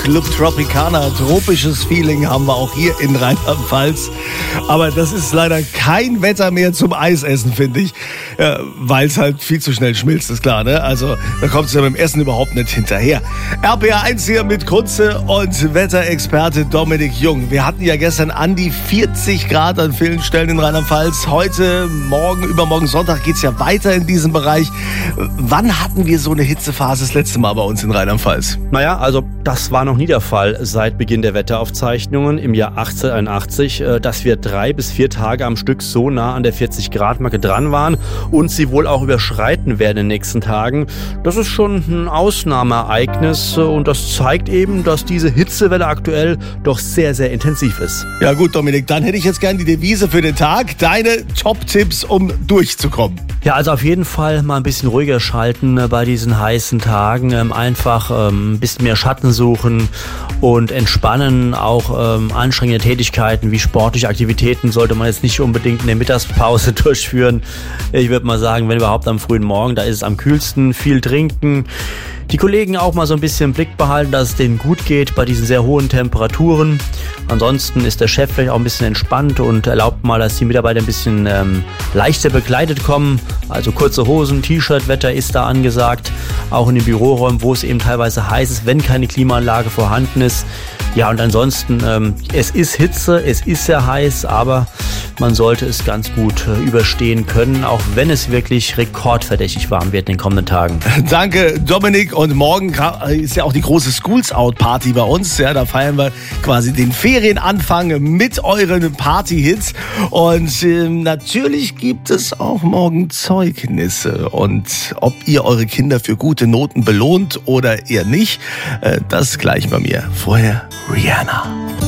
Club Tropicana, tropisches Feeling haben wir auch hier in Rheinland-Pfalz. Aber das ist leider kein Wetter mehr zum Eisessen, finde ich, weil es halt viel zu schnell schmilzt, ist klar, ne? Also da kommt es ja beim Essen überhaupt nicht hinterher. RPR1 hier mit Kunze und Wetterexperte Dominik Jung. Wir hatten ja gestern an die 40 Grad an vielen Stellen in Rheinland-Pfalz. Heute, morgen, übermorgen Sonntag geht es ja weiter in diesem Bereich. Wann hatten wir so eine Hitzephase das letzte Mal bei uns in Rheinland-Pfalz? Naja, also das war noch nie der Fall seit Beginn der Wetteraufzeichnungen im Jahr 1881, dass wir 3 bis 4 Tage am Stück so nah an der 40-Grad-Marke dran waren und sie wohl auch überschreiten werden in den nächsten Tagen. Das ist schon ein Ausnahmeereignis und das zeigt eben, dass diese Hitzewelle aktuell doch sehr, sehr intensiv ist. Ja gut, Dominik, dann hätte ich jetzt gerne die Devise für den Tag. Deine Top-Tipps, um durchzukommen. Ja, also auf jeden Fall mal ein bisschen ruhiger schalten bei diesen heißen Tagen. Einfach ein bisschen mehr Schatten suchen und entspannen. Auch anstrengende Tätigkeiten wie sportliche Aktivitäten sollte man jetzt nicht unbedingt in der Mittagspause durchführen. Ich würde mal sagen, wenn überhaupt am frühen Morgen, da ist es am kühlsten. Viel trinken. Die Kollegen auch mal so ein bisschen im Blick behalten, dass es denen gut geht bei diesen sehr hohen Temperaturen. Ansonsten ist der Chef vielleicht auch ein bisschen entspannt und erlaubt mal, dass die Mitarbeiter ein bisschen leichter bekleidet kommen. Also kurze Hosen, T-Shirt-Wetter ist da angesagt. Auch in den Büroräumen, wo es eben teilweise heiß ist, wenn keine Klimaanlage vorhanden ist. Ja, und ansonsten, es ist Hitze, es ist sehr heiß, aber man sollte es ganz gut überstehen können, auch wenn es wirklich rekordverdächtig warm wird in den kommenden Tagen. Danke, Dominik. Und morgen ist ja auch die große Schools Out Party bei uns. Ja, da feiern wir quasi den Ferienanfang mit euren Party-Hits. Und natürlich gibt es auch morgen Zeugnisse. Und ob ihr eure Kinder für gute Noten belohnt oder eher nicht, das gleich bei mir. Vorher Rihanna.